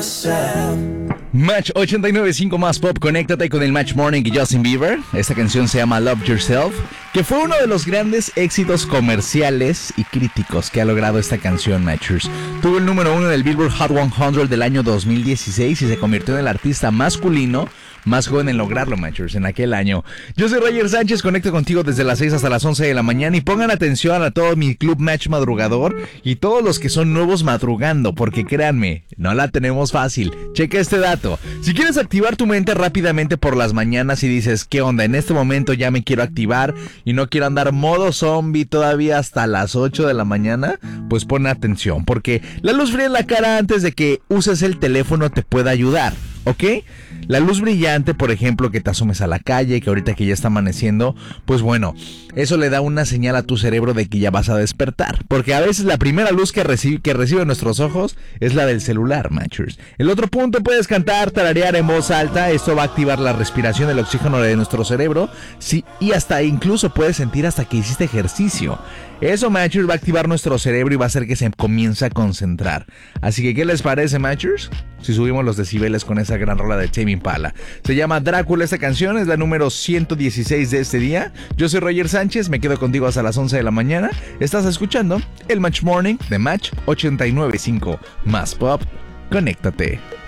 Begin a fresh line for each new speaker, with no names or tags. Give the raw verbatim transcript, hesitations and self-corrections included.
Match ochenta y nueve punto cinco más pop, conéctate con el Match Morning y Justin Bieber. Esta canción se llama Love Yourself, que fue uno de los grandes éxitos comerciales y críticos que ha logrado esta canción, Matchers. Tuvo el número uno en el Billboard Hot cien del año dos mil dieciséis y se convirtió en el artista masculino más joven en lograrlo, Matchers, en aquel año. Yo soy Roger Sánchez, conecto contigo desde las seis hasta las once de la mañana y pongan atención a todo mi club Match madrugador y todos los que son nuevos madrugando, porque créanme, no la tenemos fácil. Checa este dato. Si quieres activar tu mente rápidamente por las mañanas y dices, ¿qué onda? En este momento ya me quiero activar y no quiero andar modo zombie todavía hasta las ocho de la mañana, pues pon atención, porque la luz fría en la cara antes de que uses el teléfono te puede ayudar, ¿ok? La luz brillante, por ejemplo, que te asomes a la calle, que ahorita que ya está amaneciendo, pues bueno, eso le da una señal a tu cerebro de que ya vas a despertar. Porque a veces la primera luz que recibe, que recibe nuestros ojos es la del celular, Matchers. El otro punto, puedes cantar, tararear en voz alta. Esto va a activar la respiración, el oxígeno de nuestro cerebro. Sí, y hasta incluso puedes sentir hasta que hiciste ejercicio. Eso, Matchers, va a activar nuestro cerebro y va a hacer que se comience a concentrar. Así que, ¿qué les parece, Matchers? Si subimos los decibeles con esa gran rola de Tame Impala. Se llama Drácula esta canción, es la número ciento dieciséis de este día. Yo soy Roger Sánchez, me quedo contigo hasta las once de la mañana. Estás escuchando el Match Morning de Match ochenta y nueve punto cinco. Más pop, conéctate.